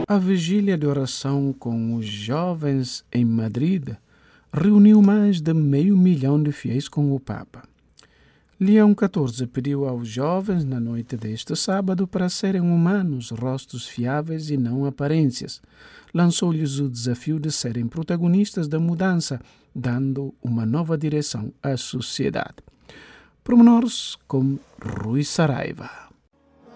A vigília de oração com os jovens em Madrid reuniu mais de 500.000 de fiéis com o Papa. Leão XIV pediu aos jovens na noite deste sábado para serem humanos, rostos fiáveis e não aparências. Lançou-lhes o desafio de serem protagonistas da mudança, dando uma nova direção à sociedade. Pormenores com Rui Saraiva.